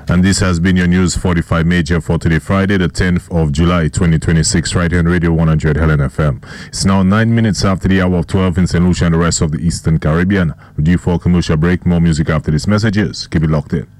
And this has been your News 45 Major for today, Friday, the 10th of July, 2026, right here on Radio 100 Helen FM. It's now 9 minutes after the hour of 12 in St. Lucia and the rest of the Eastern Caribbean. We're due for a commercial break. More music after these messages. Keep it locked in.